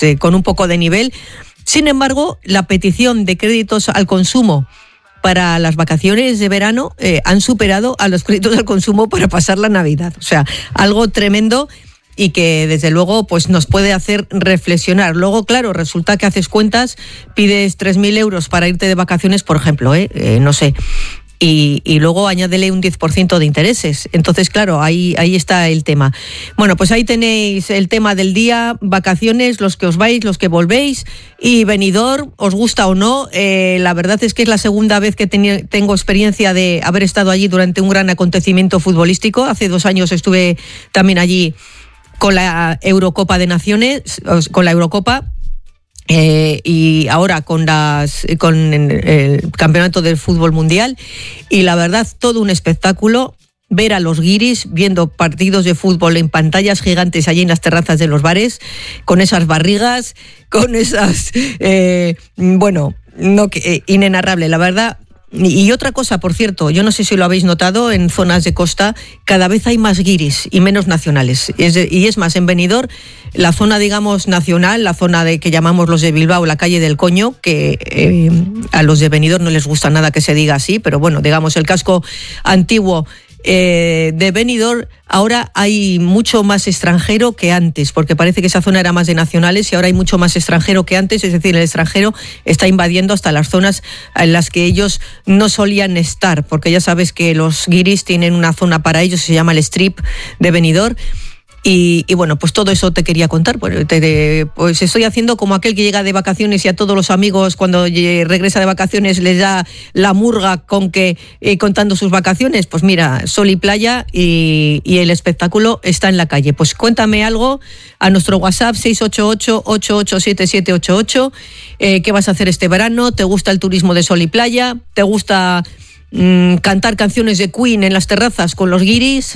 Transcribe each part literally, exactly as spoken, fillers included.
eh, con un poco de nivel. Sin embargo, la petición de créditos al consumo para las vacaciones de verano eh, han superado a los créditos al consumo para pasar la Navidad. O sea, algo tremendo y que desde luego pues nos puede hacer reflexionar. Luego, claro, resulta que haces cuentas, pides tres mil euros para irte de vacaciones, por ejemplo, ¿eh? Eh, no sé, y, y luego añádele un diez por ciento de intereses. Entonces, claro, ahí, ahí está el tema. Bueno, pues ahí tenéis el tema del día, vacaciones, los que os vais, los que volvéis, y Benidorm, os gusta o no, eh, la verdad es que es la segunda vez que ten, tengo experiencia de haber estado allí durante un gran acontecimiento futbolístico. Hace dos años estuve también allí con la Eurocopa de Naciones, con la Eurocopa, Eh, y ahora con las con el campeonato del fútbol mundial, y la verdad todo un espectáculo ver a los guiris viendo partidos de fútbol en pantallas gigantes allí en las terrazas de los bares, con esas barrigas, con esas eh, bueno, no eh, inenarrable, la verdad. Y otra cosa, por cierto, yo no sé si lo habéis notado, en zonas de costa cada vez hay más guiris y menos nacionales. Es de, y es más, en Benidorm, la zona, digamos, nacional, la zona de que llamamos los de Bilbao, la calle del Coño, que eh, a los de Benidorm no les gusta nada que se diga así, pero bueno, digamos, el casco antiguo Eh, de Benidorm, ahora hay mucho más extranjero que antes, porque parece que esa zona era más de nacionales y ahora hay mucho más extranjero que antes, es decir, el extranjero está invadiendo hasta las zonas en las que ellos no solían estar, porque ya sabes que los guiris tienen una zona para ellos, se llama el Strip de Benidorm. Y, y bueno, pues todo eso te quería contar. Pues, te, pues estoy haciendo como aquel que llega de vacaciones y a todos los amigos cuando regresa de vacaciones les da la murga con que eh, contando sus vacaciones. Pues mira, sol y playa y, y el espectáculo está en la calle. Pues cuéntame algo a nuestro WhatsApp seis ocho ocho, ocho ocho siete, siete ocho ocho. Eh, ¿Qué vas a hacer este verano? ¿Te gusta el turismo de sol y playa? ¿Te gusta cantar canciones de Queen en las terrazas con los guiris?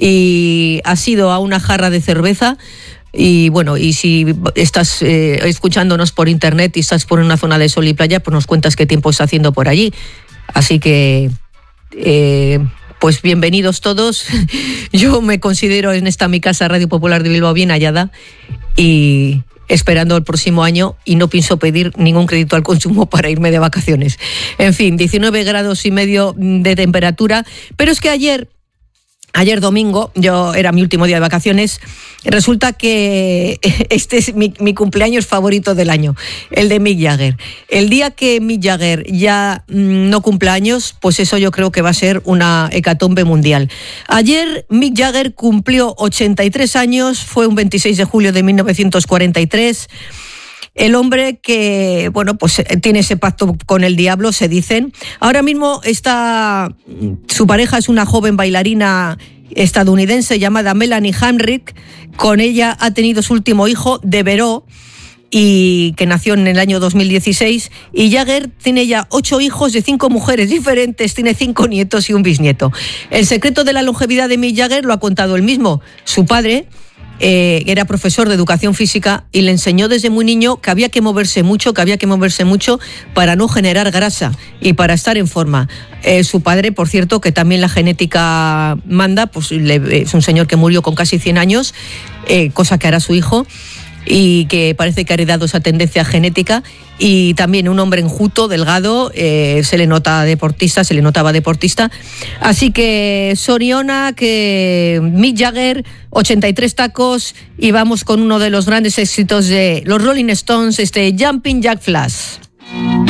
Y has ido a una jarra de cerveza. Y bueno, y si estás eh, escuchándonos por internet y estás por una zona de sol y playa, pues nos cuentas qué tiempo está haciendo por allí. Así que eh, pues bienvenidos todos. Yo me considero en esta mi casa Radio Popular de Bilbao bien hallada y esperando el próximo año, y no pienso pedir ningún crédito al consumo para irme de vacaciones. En fin, diecinueve grados y medio de temperatura, pero es que ayer, ayer domingo, yo era mi último día de vacaciones, resulta que este es mi, mi cumpleaños favorito del año, el de Mick Jagger. El día que Mick Jagger ya mmm, no cumpla años, pues eso yo creo que va a ser una hecatombe mundial. Ayer Mick Jagger cumplió ochenta y tres años, fue un veintiséis de julio de mil novecientos cuarenta y tres. El hombre que, bueno, pues tiene ese pacto con el diablo, se dicen. Ahora mismo está, su pareja es una joven bailarina estadounidense llamada Melanie Heinrich. Con ella ha tenido su último hijo, Devereaux, y que nació en el año dos mil dieciséis. Y Jagger tiene ya ocho hijos de cinco mujeres diferentes, tiene cinco nietos y un bisnieto. El secreto de la longevidad de Mick Jagger lo ha contado él mismo. Su padre Eh, era profesor de educación física y le enseñó desde muy niño que había que moverse mucho, que había que moverse mucho para no generar grasa y para estar en forma. Eh, su padre, por cierto, que también la genética manda, pues le, es un señor que murió con casi cien años, eh, cosa que hará su hijo, y que parece que ha heredado esa tendencia genética, y también un hombre enjuto, delgado, eh, se le nota deportista, se le notaba deportista. Así que Soriona, que Mick Jagger, ochenta y tres tacos, y vamos con uno de los grandes éxitos de los Rolling Stones, este Jumping Jack Flash.